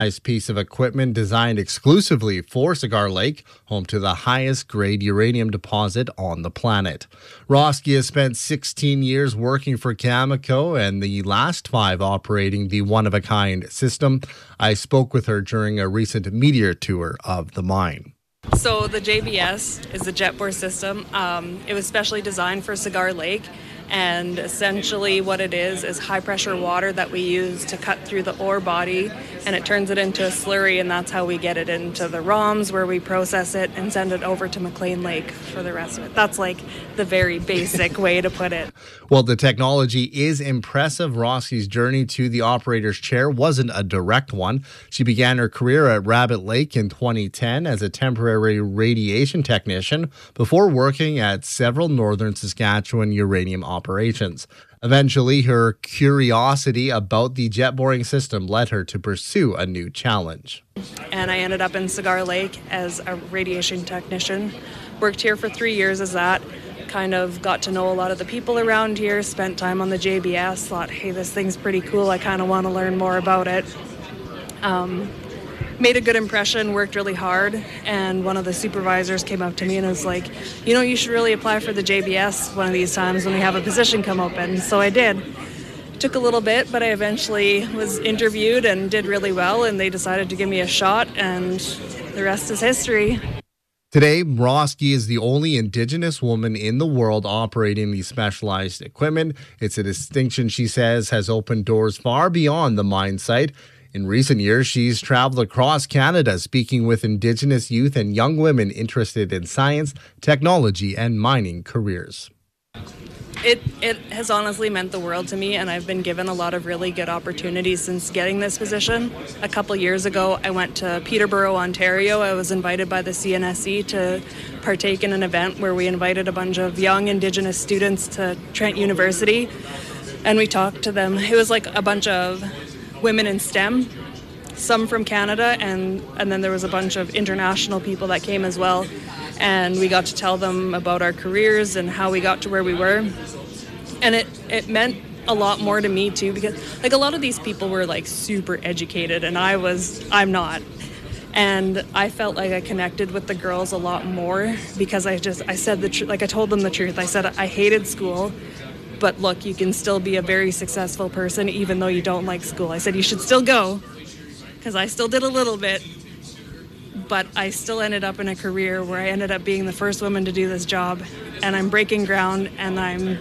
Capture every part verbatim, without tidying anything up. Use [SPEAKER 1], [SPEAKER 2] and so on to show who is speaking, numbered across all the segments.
[SPEAKER 1] Nice piece of equipment designed exclusively for Cigar Lake, home to the highest grade uranium deposit on the planet. Roski has spent sixteen years working for Cameco and the last five operating the one-of-a-kind system. I spoke with her during a recent meteor tour of the mine.
[SPEAKER 2] So the J B S is the jet bore system. Um, it was specially designed for Cigar Lake. And essentially what it is is high-pressure water that we use to cut through the ore body, and it turns it into a slurry, and that's how we get it into the ROMs, where we process it and send it over to McLean Lake for the rest of it. That's like the very basic way to put it.
[SPEAKER 1] Well, the technology is impressive. Roski's journey to the operator's chair wasn't a direct one. She began her career at Rabbit Lake in twenty ten as a temporary radiation technician before working at several northern Saskatchewan uranium operations. Operations. Eventually, her curiosity about the jet boring system led her to pursue a new challenge.
[SPEAKER 2] And I ended up in Cigar Lake as a radiation technician. Worked here for three years as that. Kind of got to know a lot of the people around here, spent time on the J B S, thought, hey, this thing's pretty cool. I kind of want to learn more about it. Um, made a good impression, worked really hard, and one of the supervisors came up to me and was like, you know, you should really apply for the J B S one of these times when we have a position come open. So I did. Took a little bit, but I eventually was interviewed and did really well, and they decided to give me a shot, and the rest is history.
[SPEAKER 1] Today, Roski is the only Indigenous woman in the world operating the specialized equipment. It's a distinction, she says, has opened doors far beyond the mine site. In recent years, she's traveled across Canada speaking with Indigenous youth and young women interested in science, technology, and mining careers.
[SPEAKER 2] It it has honestly meant the world to me, and I've been given a lot of really good opportunities since getting this position. A couple years ago, I went to Peterborough, Ontario. I was invited by the C N S C to partake in an event where we invited a bunch of young Indigenous students to Trent University, and we talked to them. It was like a bunch of women in STEM, some from Canada, and, and then there was a bunch of international people that came as well. And we got to tell them about our careers and how we got to where we were. And it, it meant a lot more to me too, because like a lot of these people were like super educated, and I was, I'm not. And I felt like I connected with the girls a lot more because I just, I said the truth, like I told them the truth. I said I hated school. But look, you can still be a very successful person even though you don't like school. I said you should still go, because I still did a little bit, but I still ended up in a career where I ended up being the first woman to do this job, and I'm breaking ground, and I'm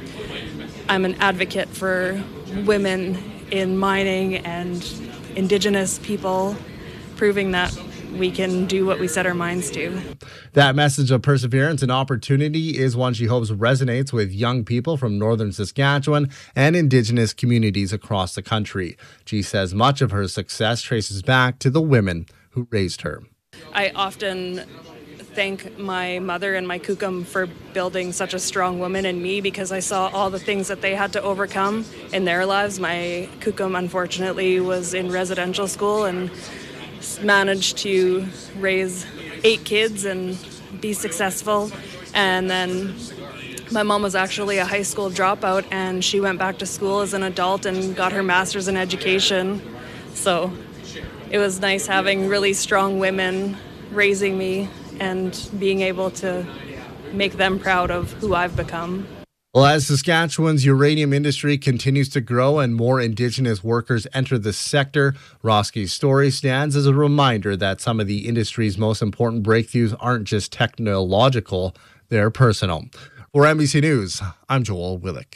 [SPEAKER 2] I'm an advocate for women in mining and Indigenous people, proving that we can do what we set our minds to.
[SPEAKER 1] That message of perseverance and opportunity is one she hopes resonates with young people from northern Saskatchewan and Indigenous communities across the country. She says much of her success traces back to the women who raised her.
[SPEAKER 2] I often thank my mother and my kukum for building such a strong woman in me, because I saw all the things that they had to overcome in their lives. My kukum, unfortunately, was in residential school and managed to raise eight kids and be successful. And then my mom was actually a high school dropout, and she went back to school as an adult and got her master's in education. So it was nice having really strong women raising me and being able to make them proud of who I've become.
[SPEAKER 1] Well, as Saskatchewan's uranium industry continues to grow and more Indigenous workers enter the sector, Roski's story stands as a reminder that some of the industry's most important breakthroughs aren't just technological, they're personal. For N B C News, I'm Joel Willick.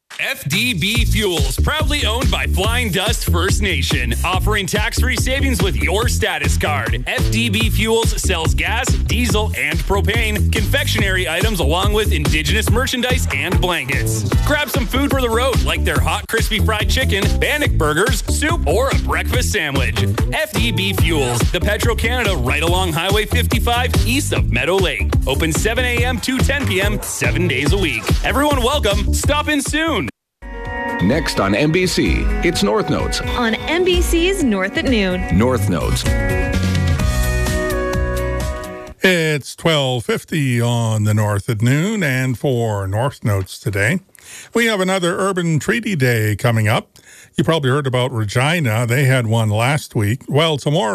[SPEAKER 3] F D B Fuels, proudly owned by Flying Dust First Nation, offering tax-free savings with your status card. F D B Fuels sells gas, diesel, and propane, confectionery items along with Indigenous merchandise and blankets. Grab some food for the road like their hot crispy fried chicken, Bannock burgers, soup, or a breakfast sandwich. F D B Fuels, the Petro-Canada right along Highway fifty-five east of Meadow Lake. Open seven a.m. to ten p.m. seven days a week. Everyone welcome. Stop in soon.
[SPEAKER 4] Next on N B C, it's North Notes.
[SPEAKER 5] On N B C's North at Noon.
[SPEAKER 4] North Notes.
[SPEAKER 6] It's twelve fifty on the North at Noon, and for North Notes today, We have another Urban Treaty Day coming up. You probably heard about Regina. They had one last week. Well, tomorrow